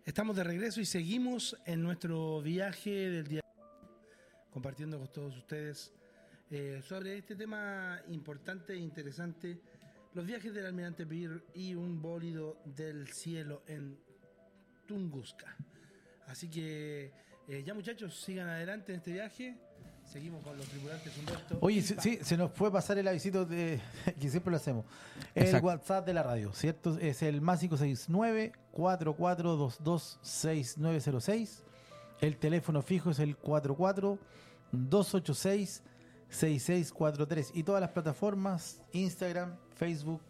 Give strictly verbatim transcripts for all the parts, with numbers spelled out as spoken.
Estamos de regreso y seguimos en nuestro viaje del día, compartiendo con todos ustedes eh, sobre este tema importante e interesante, los viajes del Almirante Pearl y un bólido del cielo en Tunguska. Así que eh, ya, muchachos, sigan adelante en este viaje. Seguimos con los tripulantes, Humberto. Oye, sí, sí, se nos fue pasar el avisito de que siempre lo hacemos. El Exacto. WhatsApp de la radio, ¿cierto? Es el más cinco seis nueve, cuatro cuatro dos dos, seis nueve cero seis. El teléfono fijo es el cuatro cuatro dos ocho seis, seis seis cuatro tres. Y todas las plataformas, Instagram, Facebook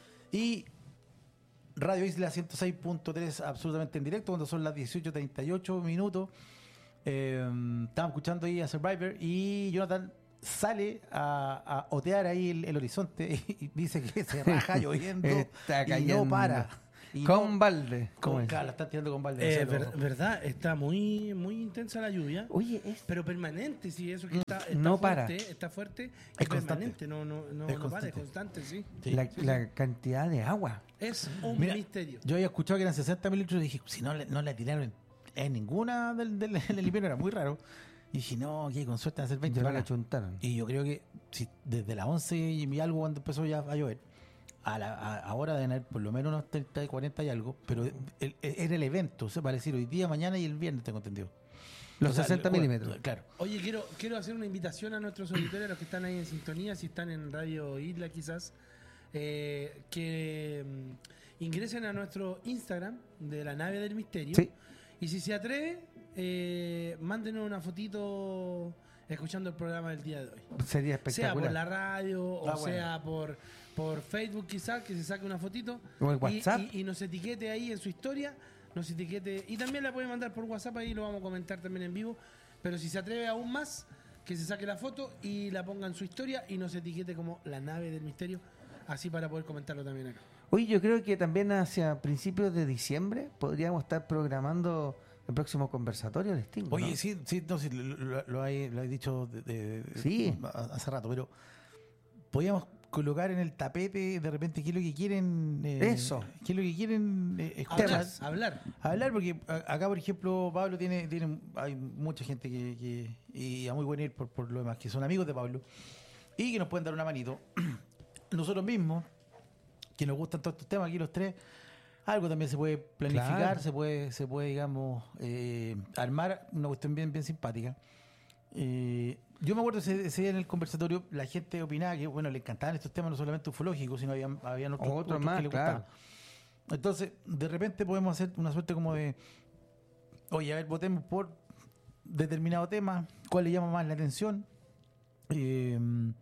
y Radio Isla ciento seis punto tres, absolutamente en directo, cuando son las dieciocho treinta y ocho minutos. Eh, estamos escuchando ahí a Survivor y Jonathan sale a, a otear ahí el, el horizonte y dice que se raja lloviendo Está y cayendo. no para. Y Con no- balde. con, ¿Cómo es? claro, la están tirando con balde. Eh, o sea, ver- no- verdad, está muy muy intensa la lluvia, Oye, es... pero permanente, sí, eso que está, está No fuerte, para. está fuerte, Es es constante. permanente, no, no, no, Es no para, es constante. constante, sí. sí. la, la cantidad de agua. Es un Mira, misterio. Yo había escuchado que eran sesenta mil litros y dije, si no, le- no la tiraron en, en ninguna del, del, del invierno, era muy raro. Y dije, no, que con suerte van a ser veinte. Ya para la acá. chuntaron. Y yo creo que si desde las once y algo cuando empezó ya a llover, a la, a- ahora deben haber por lo menos unos treinta, cuarenta y algo, pero el- el- era el evento, o sea, para decir hoy día, mañana y el viernes, tengo entendido. Los O sea, sesenta el- milímetros. Claro. Oye, quiero quiero hacer una invitación a nuestros auditores, a los que están ahí en sintonía, si están en Radio Isla quizás, eh, que mm, ingresen a nuestro Instagram de la nave del misterio. Sí. Y si se atreve, eh, mándenos una fotito escuchando el programa del día de hoy. Sería Sea espectacular. por la radio o Ah, bueno. sea por, por Facebook quizás, que se saque una fotito. O el y- WhatsApp. Y, y nos etiquete ahí en su historia, nos etiquete. Y también la puede mandar por WhatsApp, ahí lo vamos a comentar también en vivo. Pero si se atreve aún más, que se saque la foto y la ponga en su historia y nos etiquete como la nave del misterio, así para poder comentarlo también acá. Oye, yo creo que también hacia principios de diciembre podríamos estar programando el próximo conversatorio de Sting. Oye, ¿no? sí, sí, no, sí, lo, lo, lo hay, lo he dicho de- de- de- Sí. a- hace rato, pero podíamos colocar en el tapete de repente qué es lo que quieren. eh, Eso. ¿Qué es lo que quieren eh, escuchar? Hablar, hablar. Hablar, porque a- acá, por ejemplo, Pablo tiene, tiene hay mucha gente que, que y a muy buen ir por, por lo demás, que son amigos de Pablo y que nos pueden dar una manito. Nosotros mismos, que nos gustan todos estos temas aquí los tres, algo también se puede planificar, Claro. se puede, se puede, digamos, eh, armar una cuestión bien, bien simpática. Eh, yo me acuerdo ese, ese día en el conversatorio, la gente opinaba que, bueno, le encantaban estos temas, no solamente ufológicos, sino habían, habían otros, Otros otros más, que le claro. gustaban. Entonces, de repente podemos hacer una suerte como de, oye, a ver, votemos por determinado tema, cuál le llama más la atención, eh,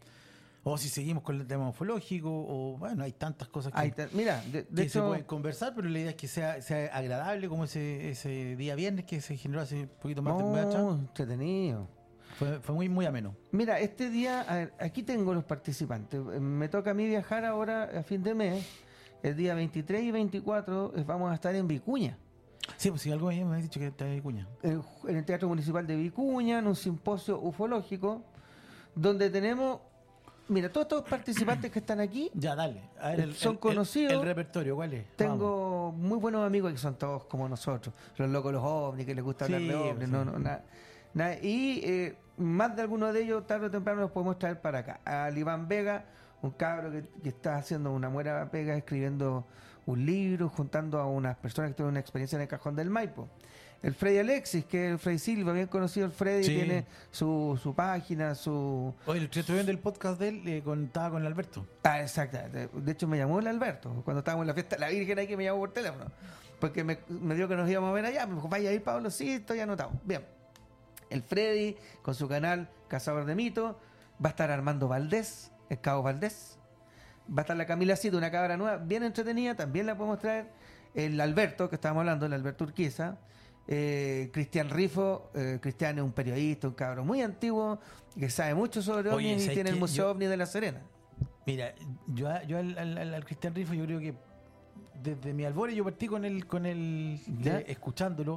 o si seguimos con el tema ufológico, o bueno, hay tantas cosas que, Ahí está. Mira, de, de que se hecho, pueden conversar, pero la idea es que sea, sea agradable, como ese, ese día viernes que se generó hace un poquito más de más atrás. oh, entretenido. Fue, fue muy, muy ameno. Mira, este día, a ver, aquí tengo los participantes. Eh, Me toca a mí viajar ahora a fin de mes. El día veintitrés y veinticuatro eh, vamos a estar en Vicuña, Sí, pues si algo ahí me ha dicho que está de Cuña. en en el Teatro Municipal de Vicuña, en un simposio ufológico, donde tenemos, mira, todos estos participantes que están aquí, Ya, dale. A ver, el, Son el- conocidos. El, el repertorio, ¿cuál es? Vamos. tengo muy buenos amigos que son todos como nosotros, los locos, los ovnis, que les gusta hablar Sí, de ovnis, sí. no, no, nada. nada. Y eh, más de algunos de ellos, tarde o temprano, los podemos traer para acá. Al Iván Vega, un cabro que, que está haciendo una buena pega, escribiendo un libro, juntando a unas personas que tuvieron una experiencia en el Cajón del Maipo. El Freddy Alexis, que es el Freddy Silva, bien conocido el Freddy, Sí. tiene su, su página, su... Oye, el estoy viendo el podcast de él, eh, con, estaba con el Alberto. Ah, exactamente. De hecho, me llamó el Alberto cuando estábamos en la fiesta de la Virgen, ahí que me llamó por teléfono. Porque me, me dijo que nos íbamos a ver allá. Me dijo, vaya a ir, Pablo. Sí, estoy anotado. Bien. El Freddy, con su canal Cazador de Mitos. Va a estar Armando Valdés, el Cabo Valdés. Va a estar la Camila Cito, una cabra nueva, bien entretenida. También la podemos traer. El Alberto, que estábamos hablando, el Alberto Urquiza. Eh, Cristian Rifo. Eh, Cristian es un periodista, un cabro muy antiguo, que sabe mucho sobre Oye, ovnis y ¿sabes tiene el qué? Museo Yo- OVNI de La Serena. Mira, yo, a- yo al, al, al- al Cristian Rifo, yo creo que desde mi albore yo partí con él, con él ¿Ya? de- escuchándolo.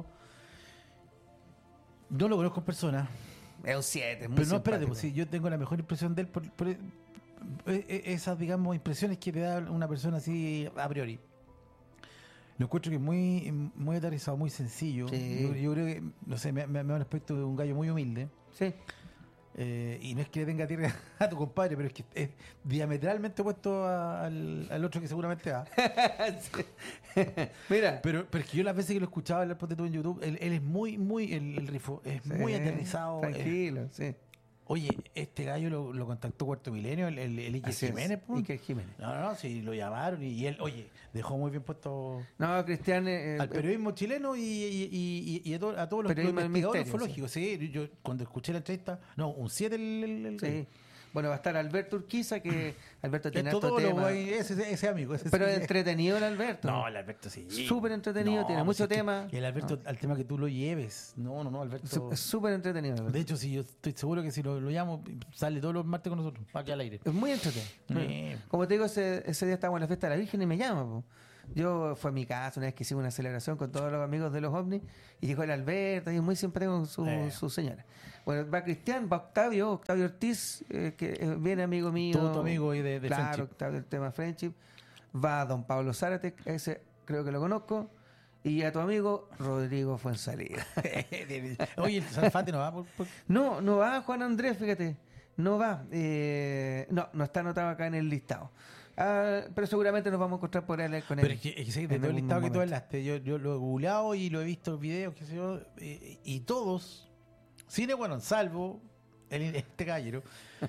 No lo conozco en persona. Es un siete, muy Pero no, espérate, simpático. pues sí, yo tengo la mejor impresión de él por, por- eh, eh, esas, digamos, impresiones que te da una persona así a priori. Lo encuentro que es muy, muy aterrizado, muy sencillo. Sí. Yo, yo creo que, no sé, me, me, me da un aspecto de un gallo muy humilde. Sí. Eh, y no es que le tenga tierra a tu compadre, pero es que es diametralmente opuesto a- al, al otro que seguramente va. Sí. Mira. Pero, pero es que yo las veces que lo escuchaba hablar ponte tú en YouTube, él, él es muy, muy, el, el rifo, es muy Sí, aterrizado. es- Tranquilo, sí. Oye, este gallo lo, lo contactó Cuarto Milenio, el, el, el Iker Así es, Jiménez. po. Iker Jiménez. No, no, no, sí, lo llamaron y, y él, oye, dejó muy bien puesto No, Cristian. eh, al eh, periodismo chileno y, y, y, y- y a, to- a todos los, los Periodismo del investigadores misterio, ufológicos. Sí. Yo cuando escuché la entrevista, no, un siete el, el, el- sí. Bueno, va a estar Alberto Urquiza, que Alberto tiene Esto harto todo lo tema. guay, ese, ese, ese amigo. Ese Pero sí es que- entretenido el Alberto. No, el Alberto sí. Súper entretenido, tiene mucho pues es que tema. El Alberto, al tema que tú lo lleves. No, no, no, Alberto. Sú- Es súper entretenido. Alberto. De hecho, sí, yo estoy seguro que si lo, lo llamo, sale todos los martes con nosotros, aquí al aire. Es muy entretenido. Sí. Como te digo, ese, ese día estábamos en la fiesta de la Virgen y me llama. Po. Yo fue a mi casa una vez que hicimos una celebración con todos los amigos de los ovnis y llegó el Alberto y es muy simpático con su, Eh. su señora. Bueno, va Cristian, va Octavio, Octavio Ortiz, eh, que es bien amigo mío. Tu- tu amigo ahí de- de Claro, Friendship. Octavio, el tema Friendship. Va don Pablo Zárate, ese creo que lo conozco. Y a tu amigo Rodrigo Fuensalida. Oye, el Sanfate no va por, por- No, no va Juan Andrés, fíjate. No va. Eh, no, no está anotado acá en el listado. Ah, pero seguramente nos vamos a encontrar por él con él. Pero es que, es que sí, de en todo el algún listado que tú momento. hablaste, yo, yo lo he googleado y lo he visto en videos, qué sé yo, eh, y todos, cine bueno, salvo el, este gallero,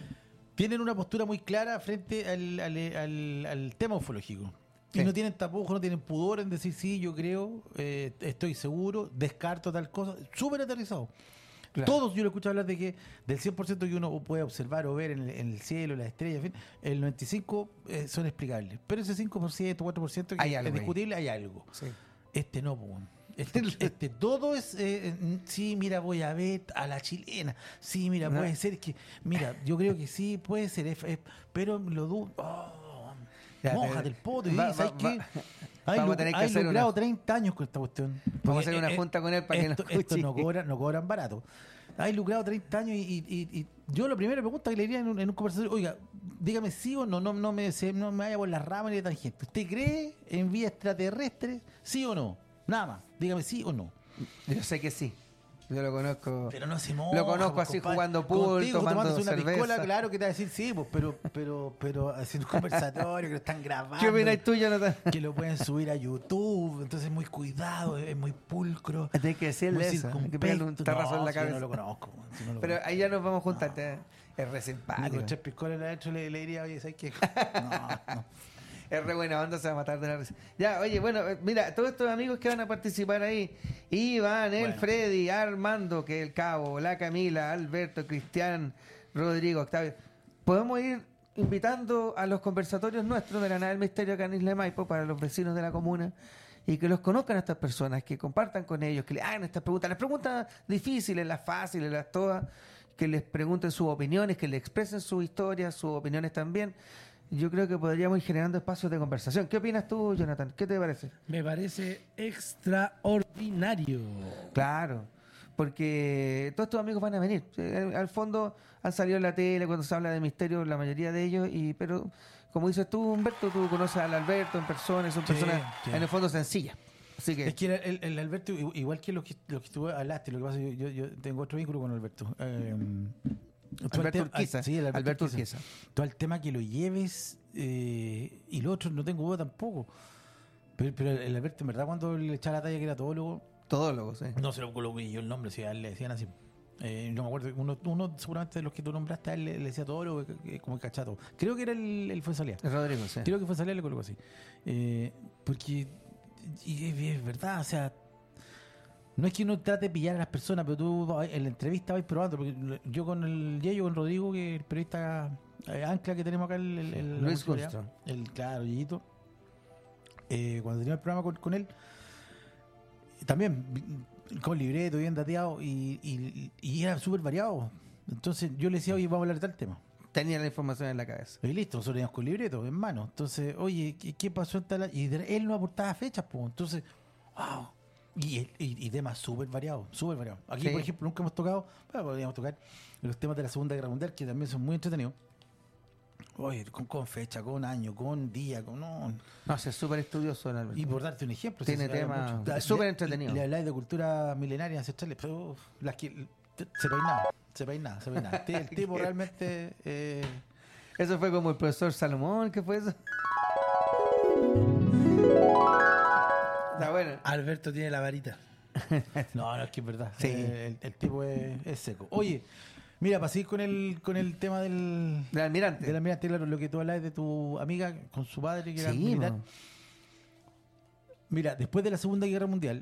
tienen una postura muy clara frente al, al, al- al tema ufológico. Y Sí. no tienen tapujos, no tienen pudor en decir sí, yo creo, eh, estoy seguro, descarto tal cosa, súper aterrizado. Claro. Todos yo lo escucho hablar de que del cien por ciento que uno puede observar o ver en el, en el cielo, las estrellas, en fin, el noventa y cinco por ciento eh, son explicables. Pero ese cinco por ciento, cuatro por ciento que Hay algo es ahí. discutible, hay algo. Sí. Este no, po, weón. este, este todo es, eh, eh, sí, mira, voy a ver a la chilena. Sí, mira, No. puede ser que, mira, yo creo que sí, puede ser, es- es- pero lo dudo. Oh, Ya, mójate te- el poto y va- di, ¿sabes va- qué? va- Hay, vamos a lu- tener que hay hacer lucrado una- treinta años con esta cuestión. Vamos a Porque, hacer una eh, junta con él para que esto, nos esto escuche. no cobran, no cobran barato. Hay lucrado treinta años y, y- y- y yo la primera pregunta que le diría en un, en un conversatorio, oiga, dígame sí o no, no, no me, se- no me vaya por las ramas ni de tangente. ¿Usted cree en vida extraterrestre? ¿Sí o no? Nada más, dígame sí o no. Yo sé que sí. Yo lo conozco. Pero no se moja. Lo conozco pues, así compadre. jugando pool, Contigo, tomando tomándose una cerveza. piscola, claro que te va a decir sí, pues, pero, pero, pero haciendo un conversatorio que lo están grabando. ¿Qué opinas tú, Jonathan? Que lo pueden subir a YouTube, entonces muy cuidado, es muy pulcro. Tienes que decirle muy eso. Hay que pegarle un circunspecto. tarrazo No, en la si yo cabeza. no lo conozco. si no lo Pero conozco. ahí ya nos vamos a juntar. te- Es re Ni simpático. con tres piscolas adentro le, le diría, oye, ¿sabes qué? No, no. Es re buena onda, se va a matar de la risa. Ya, oye, bueno, eh, mira, todos estos amigos que van a participar ahí, Iván, el Bueno. Freddy, Armando, que es el cabo, la Camila, Alberto, Cristian, Rodrigo, Octavio. Podemos ir invitando a los conversatorios nuestros de la nave del misterio acá en Isla de Maipo para los vecinos de la comuna y que los conozcan a estas personas, que compartan con ellos, que le hagan estas preguntas, las preguntas difíciles, las fáciles, las todas, que les pregunten sus opiniones, que les expresen sus historias, sus opiniones también. Yo creo que podríamos ir generando espacios de conversación. ¿Qué opinas tú, Jonathan? ¿Qué te parece? Me parece extraordinario. Claro, porque todos estos amigos van a venir. Eh, Al fondo han salido en la tele cuando se habla de misterio, la mayoría de ellos, y pero como dices tú, Humberto, tú conoces al Alberto en persona, y son Sí, personas sí. en el fondo sencillas. Así que, Es que el, el- el Alberto, i- igual que lo que, lo que tú hablaste, lo que pasa es que yo, yo, yo tengo otro vínculo con Alberto. Eh, todo el Alberto tema- Urquiza. ah, sí, el Alberto, Alberto Urquiza. Urquiza. Todo el tema que lo lleves eh, y lo otro no tengo duda tampoco. Pero, pero el Alberto, en verdad, cuando le echaba la talla que era todólogo, Todólogo, sí. no se lo coloqué yo el nombre, si a él le decían así. Eh, no me acuerdo, uno, uno seguramente de los que tú nombraste, a él le, le decía todólogo, que- que- como el cachato. Creo que era el, el Fuenzalía. Rodrigo, sí. Creo que fue salir le colocó así. Eh, porque, y es, es verdad, o sea, no es que uno trate de pillar a las personas, pero tú en la entrevista vais probando. Porque yo con el Yeyo, con Rodrigo, que es el periodista eh, ancla que tenemos acá, el, el, el- la Luis municipalidad, Gunstrom. el claro, Yeyito, eh, cuando tenía el programa con, con él, también vi- con libreto, bien dateado, y, y, y era súper variado. Entonces yo le decía, oye, vamos a hablar de tal tema. Tenía la información en la cabeza. Y listo, nosotros íbamos con libreto en mano. Entonces, oye, ¿qué, qué pasó en tal? Y de- él no aportaba fechas, pues. Entonces, wow. Y, el- y, y temas súper variados, súper variados. Aquí, Sí. por ejemplo, nunca hemos tocado, bueno, podríamos tocar los temas de la Segunda Guerra Mundial, que también son muy entretenidos. Oye, con, con fecha, con año, con día, con... No. No, es súper estudioso. El Y por darte un ejemplo... Tiene se sabe tema- mucho. es súper entretenido. Le, le habláis de cultura milenaria ancestrales, pero uf, las que... Se peinaba, se peinaba, se peinaba. El, el tipo realmente... Eh, Eso fue como el profesor Salomón, ¿qué fue eso? Está bueno. Alberto tiene la varita. no, no, es que es verdad. Sí. Eh, el, el tipo es, es seco. Oye, mira, para seguir con el, con el tema del... Del almirante. Del almirante, claro, lo que tú hablas de tu amiga con su padre que era Sí, militar. mo. Mira, después de la Segunda Guerra Mundial,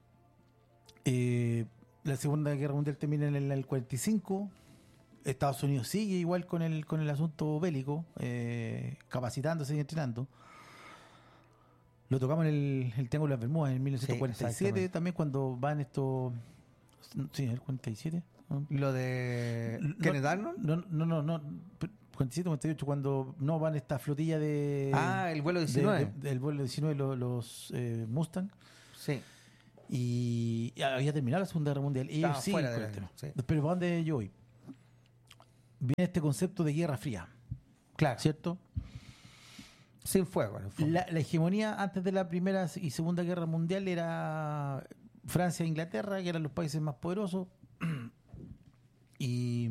eh, la Segunda Guerra Mundial termina en el, el cuarenta y cinco. Estados Unidos sigue igual con el con el asunto bélico, eh, capacitándose y entrenando. Lo tocamos en el, el Triángulo de las Bermudas en mil novecientos cuarenta y siete, exactamente. también cuando van estos... Sí, el cuarenta y siete. ¿no? Lo de No, Kenneth Arnold. No, no, no, no. cuarenta y siete, cuarenta y ocho, cuando no van esta flotilla de... Ah, el vuelo de- diecinueve. de- del vuelo diecinueve, los, los eh, Mustang. Sí. Y ya había terminado la Segunda Guerra Mundial. Y Estaba ellos siguen fuera de con la el tema. guerra, sí. Pero ¿para dónde yo voy? Viene este concepto de Guerra Fría, Claro. ¿cierto? Sin fuego, en el fondo. La, la hegemonía antes de la Primera y Segunda Guerra Mundial era Francia e Inglaterra, que eran los países más poderosos. y,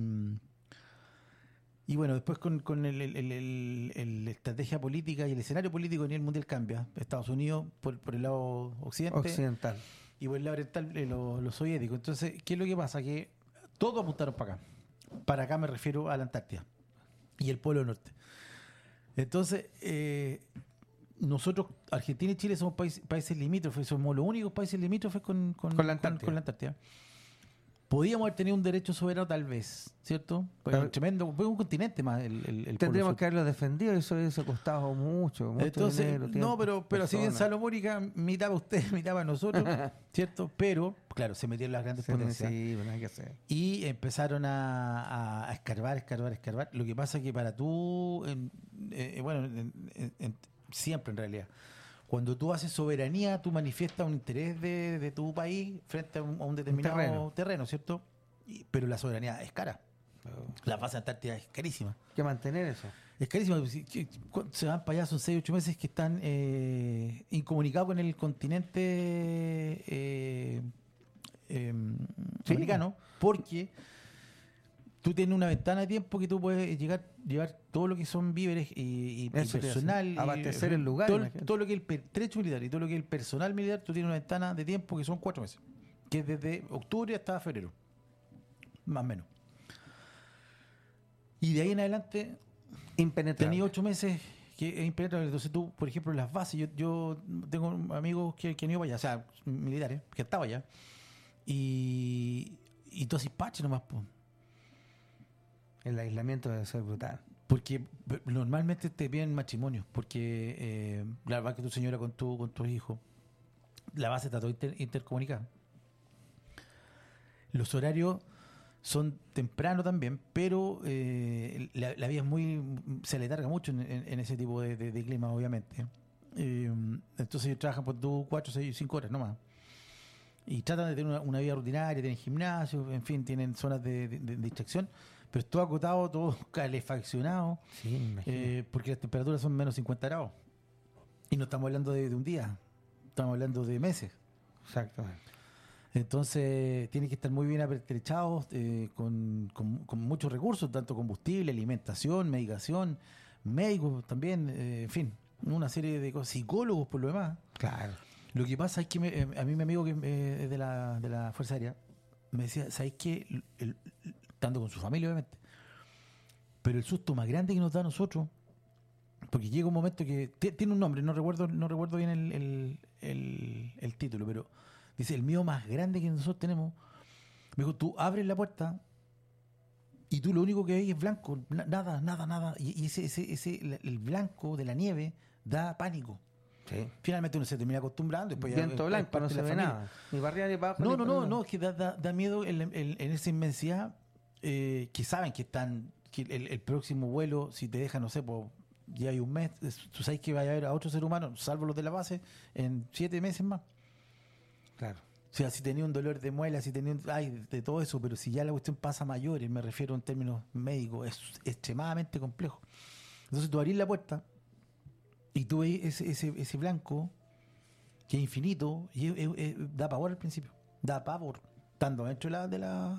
y bueno, después con, con el, el- el- el- el- la estrategia política y el escenario político a nivel mundial cambia. Estados Unidos por, por el lado occidente Occidental. y por el lado oriental eh, los los soviéticos. Entonces, ¿qué es lo que pasa? Que todos apuntaron para acá. Para acá me refiero a la Antártida y el Polo Norte. Entonces, eh, nosotros, Argentina y Chile, somos país- países limítrofes, somos los únicos países limítrofes con, con, Con la Antártida. con la Antártida. Podíamos haber tenido un derecho soberano tal vez, ¿cierto? Porque Pero- es tremendo, fue un continente más el, el, el Polo Tendríamos Sur. que haberlo defendido, eso hubiese costado mucho. mucho Entonces, dinero, tiempo, no, pero, pero si bien personas. Salomónica, mitad para usted, mitad para nosotros, ¿cierto? Pero, claro, se metieron las grandes Sí, potencias. sí, pero nada que hacer. Y empezaron a, a- a escarbar, escarbar, escarbar. Lo que pasa es que para tú, en- eh, bueno, en- en- en- siempre en realidad, cuando tú haces soberanía, tú manifiestas un interés de, de tu país frente a un, a un determinado terreno. terreno, ¿cierto? Y- pero la soberanía es cara. La base antártica es carísima. Hay que mantener eso. Es carísima. Si- si- cu- Se van para allá, son seis, ocho meses que están eh, incomunicados con el continente eh, eh, Sí. americano, porque tú tienes una ventana de tiempo que tú puedes llegar llevar todo lo que son víveres y, y- y Eso te iba a personal. decir. y- Abastecer el lugar, Todo, imagínate. todo lo que es el pertrecho militar y todo lo que es el personal militar, tú tienes una ventana de tiempo que son cuatro meses, que es desde octubre hasta febrero, más o menos. Y de ahí en adelante Impenetrable. tenía ocho meses que es impenetrable. Entonces tú, por ejemplo, en las bases, yo, yo tengo amigos que, que han ido para allá, o sea, militares, que estaban allá. Y, y tú haces pache nomás, pues. El aislamiento debe ser brutal. Porque b- normalmente te piden matrimonios, porque eh, la verdad que tu señora con tu, con tus hijos, la base está todo inter- intercomunicada. Los horarios son temprano también, pero eh, la, la vida es muy, se le larga mucho en, en- en ese tipo de, de, de clima, obviamente. Eh, entonces ellos trabajan por dos, cuatro, seis, cinco horas nomás. Y tratan de tener una, una vida rutinaria, tienen gimnasio, en fin, tienen zonas de, de- de distracción, pero es todo acotado, todo calefaccionado, Sí, me imagino. eh, porque las temperaturas son menos cincuenta grados. Y no estamos hablando de, de un día, estamos hablando de meses. Exactamente. Entonces, tienen que estar muy bien apertrechados, eh, con, con- con muchos recursos, tanto combustible, alimentación, medicación, médicos también, eh, en fin, una serie de cosas, psicólogos por lo demás. Claro. Lo que pasa es que me- eh, a mí mi amigo que eh, es de la, de la Fuerza Aérea me decía, ¿sabes qué? El- el- estando con su familia, obviamente, pero el susto más grande que nos da a nosotros, porque llega un momento que ti- tiene un nombre, no recuerdo no recuerdo bien el, el- el- el título, pero dice, el miedo más grande que nosotros tenemos, me dijo, tú abres la puerta y tú lo único que ves es blanco, na- nada, nada, nada, y, y ese, ese, ese, el- el blanco de la nieve da pánico. Sí. Finalmente uno se termina acostumbrando. Después ya Viento es- es blanco, parte no de se la ve familia. nada. Ni para arriba ni para abajo. No, ni no, para no, nada. no, es que da, da, da miedo en, en- en esa inmensidad, eh, que saben que están, que el, el próximo vuelo, si te deja, no sé, pues ya hay un mes, es- tú sabes que va a haber a otro ser humano, salvo los de la base, en siete meses más. Claro. O sea, si tenía un dolor de muela, si tenía un, ay, de todo eso, pero si ya la cuestión pasa a mayores, me refiero en términos médicos, es extremadamente complejo. Entonces tú abrís la puerta y tú ves ese, ese, ese blanco que es infinito y es- es- es- da pavor al principio. Da pavor, estando dentro de la, de la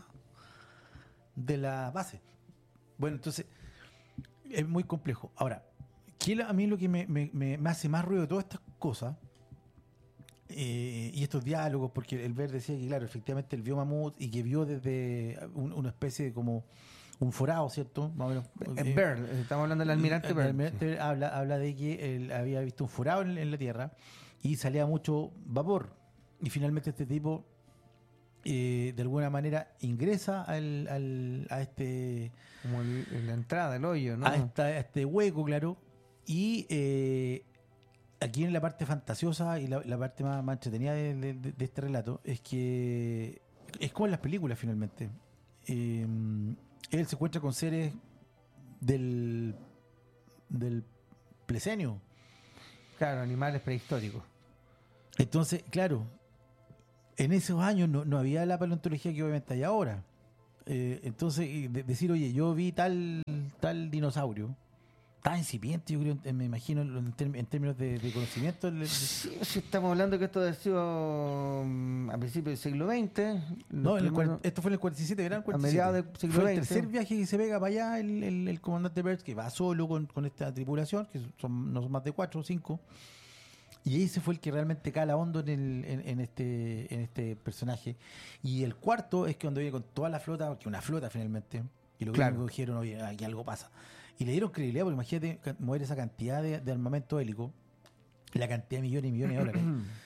de la base. Bueno, entonces es muy complejo. Ahora, ¿qué es la- a mí lo que me, me- me- me hace más ruido de todas estas cosas eh, y estos diálogos? Porque el ver decía que, claro, efectivamente él vio mamut y que vio desde un- una especie de como un forado, ¿cierto? Más o menos. Eh, Eh, Byrd, estamos hablando del almirante el Byrd. almirante Byrd habla, habla de que él había visto un forado en, en la Tierra y salía mucho vapor. Y finalmente este tipo, eh, de alguna manera, ingresa al, al- a este Como el- en la entrada, el hoyo, ¿no? a, esta- a este hueco, claro. Y eh, aquí en la parte fantasiosa y la, la parte más, más entretenida de, de- de este relato es que es como en las películas finalmente. Eh, él se encuentra con seres del, del Plesenio. Claro, animales prehistóricos. Entonces, claro, en esos años no, no había la paleontología que obviamente hay ahora. Eh, entonces, y de- decir, oye, yo vi tal, tal dinosaurio, tan incipiente, yo creo, me imagino, en, term- en términos de, de conocimiento. le- Sí, sí, estamos hablando que esto ha sido mm, a principios del siglo veinte. no, los en el primeros- cuar- esto fue en el cuarenta y siete, verán, a cuarenta y siete. mediados del siglo Fue el veinte. tercer viaje que se pega para allá el, el- el comandante Byrd, que va solo con, con esta tripulación, que son, no son más de cuatro o cinco. Y ese fue el que realmente cala hondo en, el, en, en este, en este personaje. Y el cuarto es que cuando viene con toda la flota, que una flota finalmente, y lo que Claro. dijeron, oye, aquí algo pasa. Y le dieron credibilidad, porque imagínate ca- mover esa cantidad de, de armamento bélico, la cantidad de millones y millones de dólares.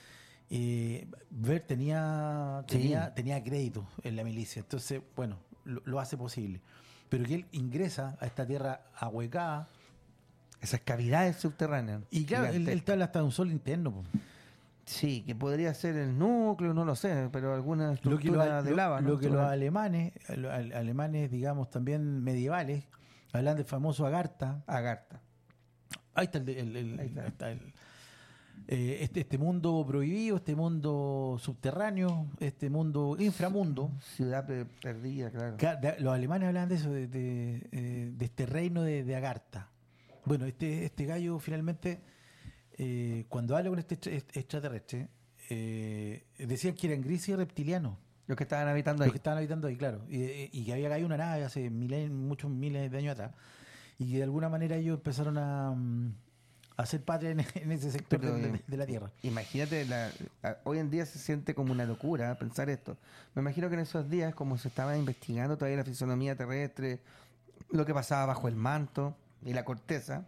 eh, Ver tenía, Sí. tenía, tenía crédito en la milicia. Entonces, bueno, lo, lo hace posible. Pero que él ingresa a esta tierra ahuecada. Esas cavidades subterráneas. Y claro, él, él gigantescas. te habla hasta de un sol interno. Po. Sí, que podría ser el núcleo, no lo sé, pero alguna Lo que, estructura los, de lo- lava. ¿no? lo que los alemanes, los al- alemanes, digamos, también medievales, hablan del famoso Agartha. Agartha. Ahí está el, el- el- Ahí está. está el- eh, este, este mundo prohibido, este mundo subterráneo, este mundo inframundo. Ciudad pe- perdida, claro. Ca- de- Los alemanes hablan de eso, de, de, eh, de este reino de, de Agartha. Bueno, este, este gallo finalmente, eh, cuando habla con este extra- este extraterrestre, eh, decían que eran grises y reptilianos. Los que estaban habitando ahí. Los que estaban habitando ahí, claro. Y, y que había caído una nave hace miles, muchos miles de años atrás. Y que de alguna manera ellos empezaron a, mm, a hacer patria en, en ese sector Pero, de, de- eh, de la Tierra. Imagínate, la, a- hoy en día se siente como una locura pensar esto. Me imagino que en esos días, como se estaba investigando todavía la fisonomía terrestre, lo que pasaba bajo el manto y la corteza,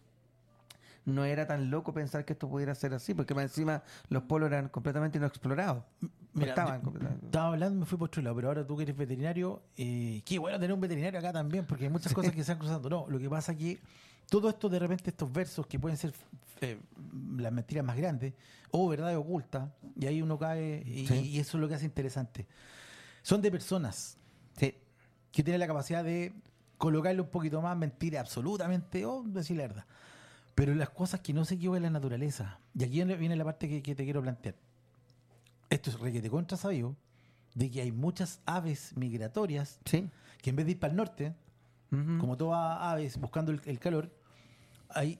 no era tan loco pensar que esto pudiera ser así, porque más encima los polos eran completamente inexplorados. No Mira, estaban yo- completamente- estaba hablando, me fui por otro lado, pero ahora tú que eres veterinario, eh, qué bueno tener un veterinario acá también, porque hay muchas cosas que se están cruzando. No, lo que pasa es que todo esto, de repente, estos versos que pueden ser eh, las mentiras más grandes o verdades ocultas, y ahí uno cae, y, Sí. y eso es lo que hace interesante. Son de personas Sí, que tienen la capacidad de colocarle un poquito más mentira absolutamente o decir la verdad. Pero las cosas que no se equivocan en la naturaleza. Y aquí viene viene la parte que, que te quiero plantear. Esto es requete contra sabido de que hay muchas aves migratorias sí. que en vez de ir para el norte, Ujú. como todas aves buscando el, el calor, hay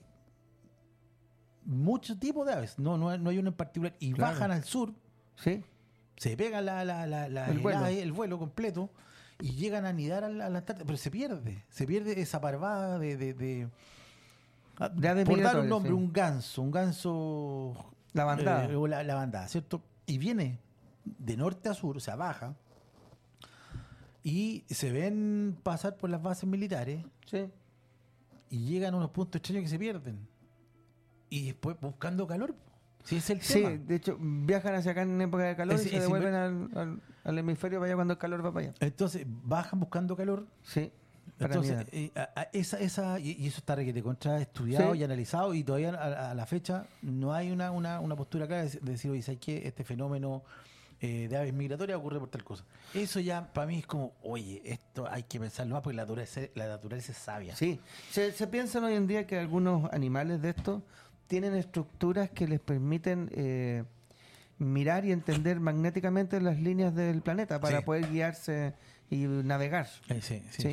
muchos tipos de aves. No, no, hay- no hay uno en particular. Y Claro. bajan al sur, Sí, se pega la, la, la, la- El el, vuelo. ave, el vuelo completo y llegan a anidar a la, a la Antártida, pero se pierde, se pierde esa parvada de, de, de- ah, De aves por dar un migratorias, nombre, sí. un ganso, un ganso La bandada. eh, o la, la bandada, ¿cierto? Y viene de norte a sur, o sea, baja y se ven pasar por las bases militares sí. y llegan a unos puntos extraños que se pierden y después buscando calor. Si es el Sí, tema. de hecho, viajan hacia acá en época de calor Ese- y se ese devuelven al, al- al hemisferio para allá cuando el calor va para allá. Entonces bajan buscando calor. Sí, para Entonces, mirar. eh, a- a- esa, esa, y, y eso está requete contra estudiado Sí. y analizado, y todavía a, a la fecha no hay una, una, una postura clara de, de decir, oye, ¿sabes qué? Este fenómeno eh, de aves migratorias ocurre por tal cosa. Eso ya para mí es como, oye, esto hay que pensarlo más porque la naturaleza, la naturaleza es sabia. Sí, se, se piensan hoy en día que algunos animales de estos tienen estructuras que les permiten eh, mirar y entender magnéticamente las líneas del planeta para Sí. poder guiarse y navegar. Eh, sí, sí. Sí.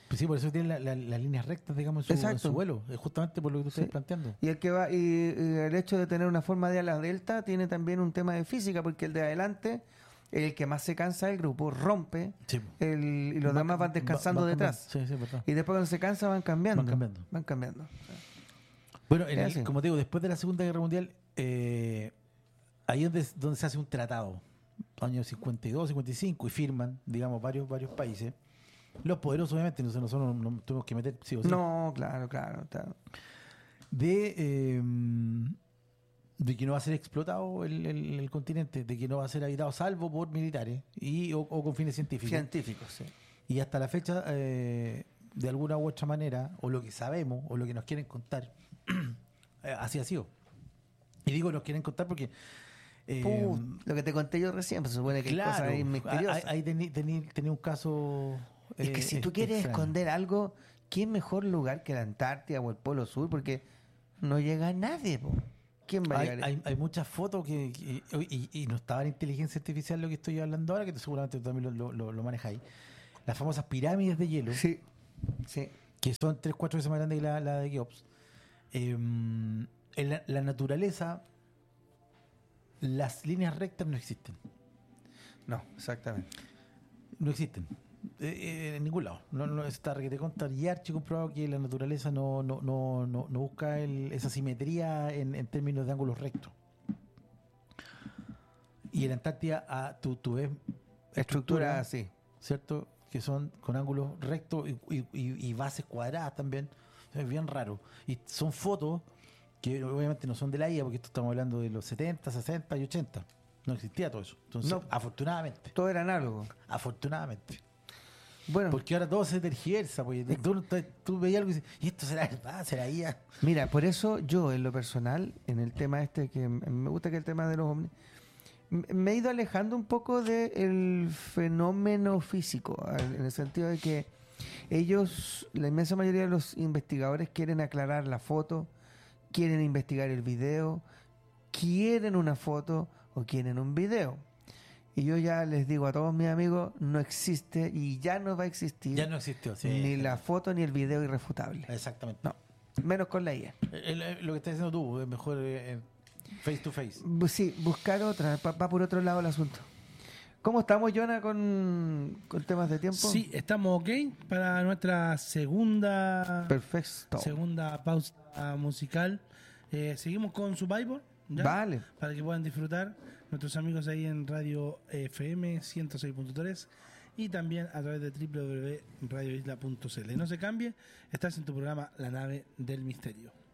Pues sí, por eso tiene la- la- las líneas rectas, digamos, en su, en Exacto. su vuelo. Es justamente por lo que tú estás Sí. planteando. Y el que va y, y el hecho de tener una forma de ala delta tiene también un tema de física, porque el de adelante, el que más se cansa del grupo, rompe Sí. el, y los Va- demás van va- descansando va detrás. cambiando. Sí, sí, verdad. Y después cuando se cansa van cambiando. Van cambiando. Van cambiando. Bueno, en Es el- así. como te digo, después de la Segunda Guerra Mundial, eh, ahí es donde, donde se hace un tratado, años cincuenta y dos, cincuenta y cinco, y firman, digamos, varios varios países. Los poderosos, obviamente, nosotros, nosotros nos, nos tuvimos que meter, sí o sí, No, claro, claro. claro. de, eh, de que no va a ser explotado el, el- el continente, de que no va a ser habitado salvo por militares y o, o con fines científicos. Científicos, sí. Y hasta la fecha, eh, de alguna u otra manera, o lo que sabemos, o lo que nos quieren contar, eh, así ha sido. Y digo nos quieren contar porque... eh, Put, lo que te conté yo recién, pues, se supone que claro, hay cosas ahí misteriosas. ahí tení, tení, tení un caso... Es que eh, si tú es- quieres extraño. esconder algo, ¿qué mejor lugar que la Antártida o el Polo Sur? Porque no llega nadie, po. ¿Quién va a Hay, llegar? hay, hay muchas fotos que, que- y, y no estaba en inteligencia artificial lo que estoy hablando ahora, que tú seguramente tú también lo, lo, lo, lo manejáis. Las famosas pirámides de hielo, Sí, sí. que son tres, cuatro veces más grandes que la, la de Keops. Eh, en la, la naturaleza, las líneas rectas no existen. No, exactamente. No existen. Eh, eh, en ningún lado. No, no está requete contra y archi comprobado que la naturaleza no, no, no, no, no busca el- esa simetría en, en términos de ángulos rectos. Y en la Antártida ah, tú, tú ves Estructura estructuras, así. ¿cierto? Que son con ángulos rectos y, y- y- y bases cuadradas también. Es bien raro. Y son fotos que obviamente no son de la I A, porque esto estamos hablando de los setenta, sesenta y ochenta. No existía todo eso. Entonces, No. afortunadamente, Todo era análogo. afortunadamente. Bueno, Porque ahora todo se tergiversa, pues. Tú, tú, tú veías algo y dices, ¿y esto será verdad? ¿Será I A? mira, por eso yo en lo personal, en el tema este, que m- me gusta que el tema de los ovnis, m- me he ido alejando un poco del fenómeno físico, al- en el sentido de que ellos, la inmensa mayoría de los investigadores quieren aclarar la foto, quieren investigar el video, quieren una foto o quieren un video. Y yo ya les digo a todos mis amigos, no existe y ya no va a existir Ya no existió. Sí. ni la foto ni el video irrefutable. Exactamente. No, menos con la I A. El- el- lo que estás diciendo tú es mejor eh, face to face. Bu- Sí, buscar otra, va, va por otro lado el asunto. ¿Cómo estamos, Jonah, con, con temas de tiempo? Sí, estamos ok para nuestra segunda Perfecto. segunda pausa musical. Eh, seguimos con Survivor, ¿ya? Vale. Para que puedan disfrutar nuestros amigos ahí en Radio F M ciento seis punto tres y también a través de w w w punto radio isla punto c l. No se cambie, estás en tu programa La Nave del Misterio.